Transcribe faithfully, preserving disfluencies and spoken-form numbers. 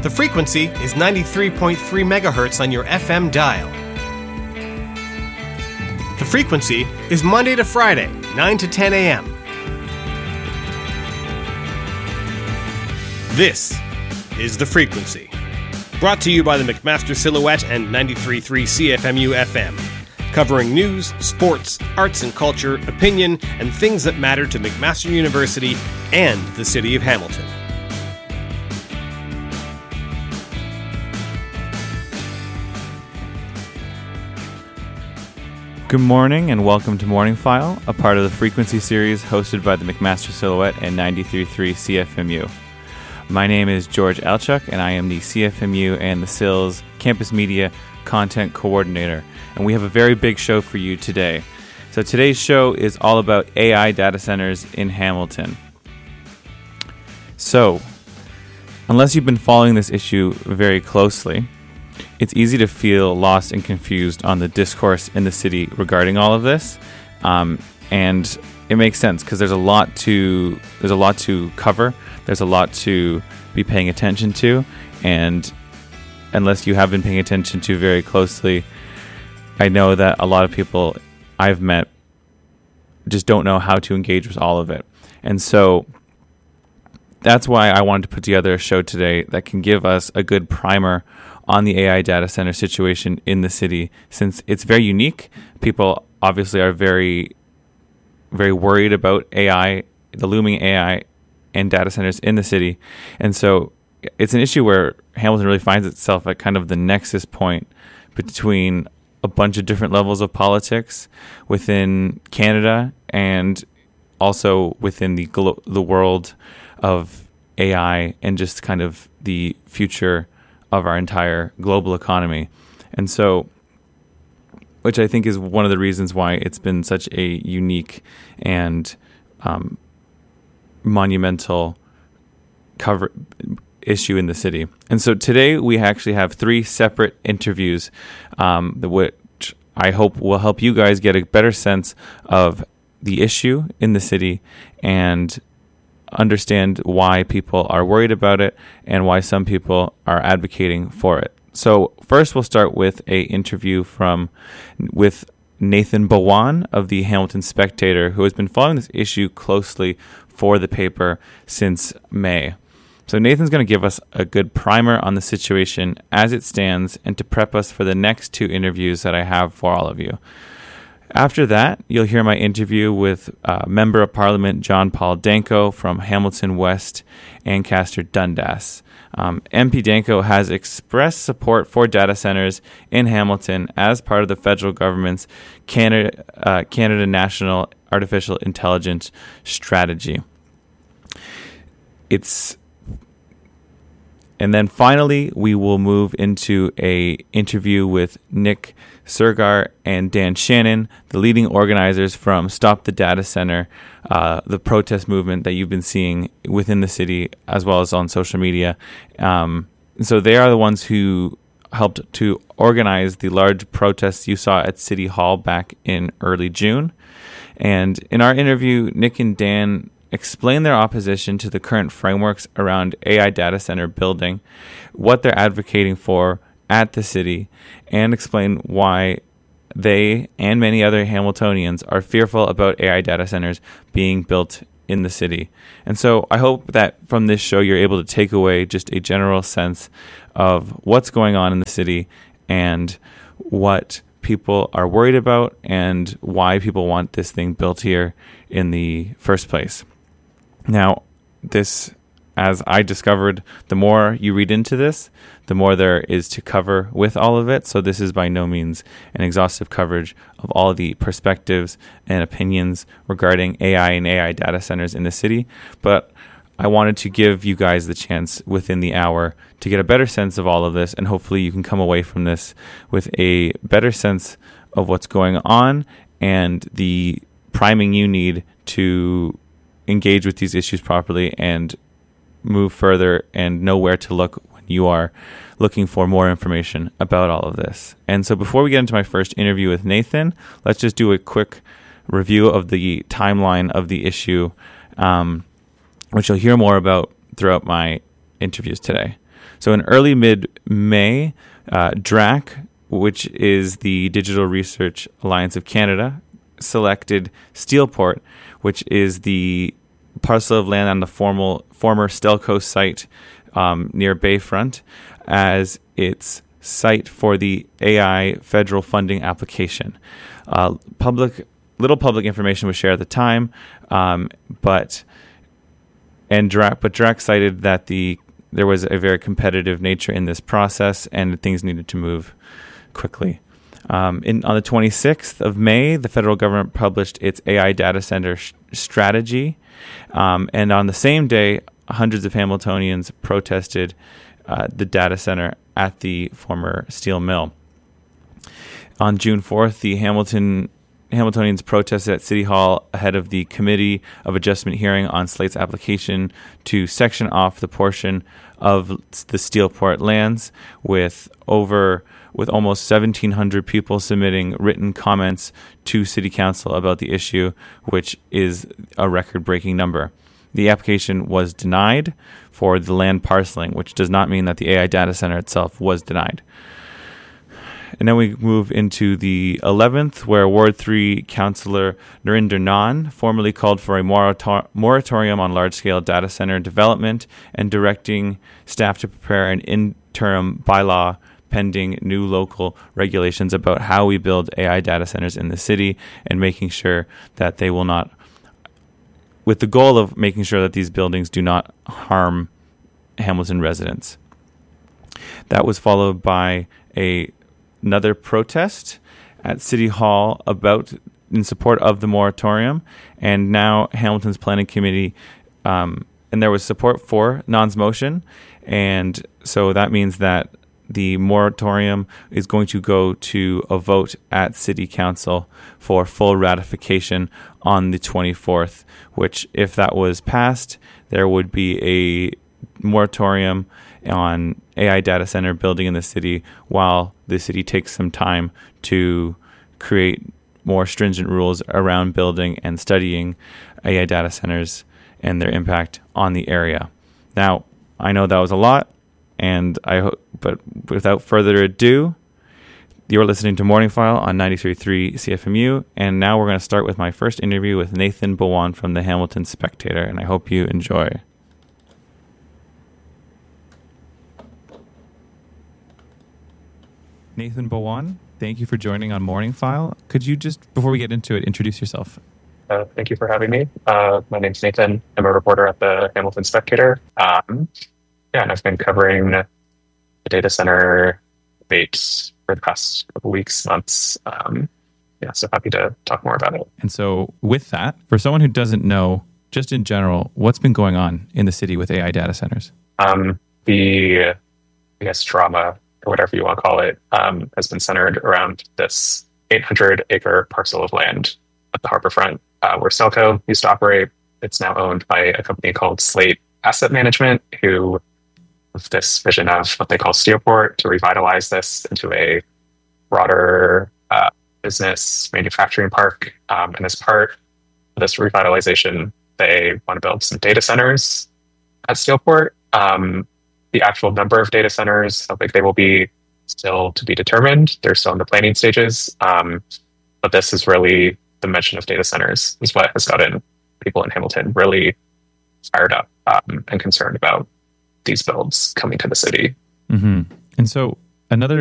The frequency is ninety-three point three megahertz on your F M dial. The frequency is Monday to Friday, nine to ten a.m. This is The Frequency. Brought to you by the McMaster Silhouette and ninety-three point three C F M U F M. Covering news, sports, arts and culture, opinion, and things that matter to McMaster University and the city of Hamilton. Good morning and welcome to Morning File, a part of the Frequency series hosted by the McMaster Silhouette and ninety-three point three C F M U. My name is George Alchuk and I am the C F M U and the S I L's Campus Media Content Coordinator. And we have a very big show for you today. So today's show is all about A I data centers in Hamilton. So, unless you've been following this issue very closely, it's easy to feel lost and confused on the discourse in the city regarding all of this, um, and it makes sense because there's a lot to there's a lot to cover. There's a lot to be paying attention to, and unless you have been paying attention to very closely, I know that a lot of people I've met just don't know how to engage with all of it, and so that's why I wanted to put together a show today that can give us a good primer on the A I data center situation in the city, since it's very unique. People obviously are very, very worried about A I, the looming A I and data centers in the city. And so it's an issue where Hamilton really finds itself at kind of the nexus point between a bunch of different levels of politics within Canada and also within the glo- the world of A I and just kind of the future of our entire global economy. And so, which I think is one of the reasons why it's been such a unique and um, monumental cover issue in the city. And so today we actually have three separate interviews, um, which I hope will help you guys get a better sense of the issue in the city and understand why people are worried about it and why some people are advocating for it. So first we'll start with a interview from with Nathan Bawan of the Hamilton Spectator, who has been following this issue closely for the paper since May. So Nathan's going to give us a good primer on the situation as it stands and to prep us for the next two interviews that I have for all of you. After that, you'll hear my interview with uh, Member of Parliament John Paul Danko from Hamilton West, Ancaster Dundas. Um, M P Danko has expressed support for data centers in Hamilton as part of the federal government's Canada, uh, Canada National Artificial Intelligence Strategy. It's And then finally, we will move into a interview with Nick Sergar and Dan Shannon, the leading organizers from Stop the Data Center, uh, the protest movement that you've been seeing within the city as well as on social media. Um, so they are the ones who helped to organize the large protests you saw at City Hall back in early June. And in our interview, Nick and Dan explain their opposition to the current frameworks around A I data center building, what they're advocating for at the city, and explain why they and many other Hamiltonians are fearful about A I data centers being built in the city. And so I hope that from this show you're able to take away just a general sense of what's going on in the city and what people are worried about and why people want this thing built here in the first place. Now, this, as I discovered, the more you read into this, the more there is to cover with all of it. So this is by no means an exhaustive coverage of all the perspectives and opinions regarding A I and A I data centers in the city. But I wanted to give you guys the chance within the hour to get a better sense of all of this. And hopefully you can come away from this with a better sense of what's going on and the priming you need to engage with these issues properly and move further and know where to look when you are looking for more information about all of this. And so before we get into my first interview with Nathan, let's just do a quick review of the timeline of the issue, um, which you'll hear more about throughout my interviews today. So in early mid-May, uh, D R A C, which is the Digital Research Alliance of Canada, selected Steelport, which is the parcel of land on the formal, former Stelco site um, near Bayfront, as its site for the A I federal funding application. Uh, public, little public information was shared at the time, um, but and D R A C, but D R A C cited that the there was a very competitive nature in this process, and things needed to move quickly. Um, in, on the twenty-sixth of May, the federal government published its A I data center sh- strategy, um, and on the same day, hundreds of Hamiltonians protested uh, the data center at the former steel mill. On June fourth, the Hamilton Hamiltonians protested at City Hall ahead of the Committee of Adjustment hearing on Slate's application to section off the portion of the Steelport lands, with over with almost seventeen hundred people submitting written comments to City Council about the issue, which is a record-breaking number. The application was denied for the land parceling, which does not mean that the A I data center itself was denied. And then we move into the eleventh, where Ward three Councillor Narinder Nand formally called for a morator- moratorium on large-scale data center development and directing staff to prepare an interim bylaw pending new local regulations about how we build A I data centers in the city, and making sure that they will not, with the goal of making sure that these buildings do not harm Hamilton residents. That was followed by a another protest at City Hall about in support of the moratorium, and now Hamilton's Planning Committee, um, and there was support for Nand's motion, and so that means that the moratorium is going to go to a vote at City Council for full ratification on the twenty-fourth, which, if that was passed, there would be a moratorium on A I data center building in the city while the city takes some time to create more stringent rules around building and studying A I data centers and their impact on the area. Now, I know that was a lot, and I hope, but without further ado, you're listening to Morning File on ninety-three point three C F M U, and now we're going to start with my first interview with Nathan Bowan from the Hamilton Spectator, and I hope you enjoy. Nathan Bowan, thank you for joining on Morning File. Could you just, before we get into it, introduce yourself? Uh, thank you for having me. Uh, my name's Nathan. I'm a reporter at the Hamilton Spectator. Um, yeah, and I've been covering the data center debates for the past couple weeks, months. Um, yeah, so happy to talk more about it. And so with that, for someone who doesn't know, just in general, what's been going on in the city with A I data centers? Um, the, I guess, drama, or whatever you want to call it, um, has been centered around this eight hundred acre parcel of land at the harborfront uh, where Stelco used to operate. It's now owned by a company called Slate Asset Management, who have this vision of what they call Steelport to revitalize this into a broader uh, business manufacturing park. Um, and as part of this revitalization, they want to build some data centers at Steelport. Um, The actual number of data centers, how big they will be, still to be determined. They're still in the planning stages. Um, but this is really the mention of data centers is what has gotten people in Hamilton really fired up um, and concerned about these builds coming to the city. Mm-hmm. And so another